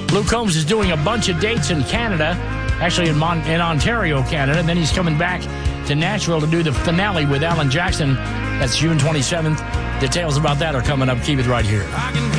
Luke Combs is doing a bunch of dates in Canada, actually in Ontario, Canada. And then he's coming back to Nashville to do the finale with Alan Jackson. That's June 27th. Details about that are coming up. Keep it right here.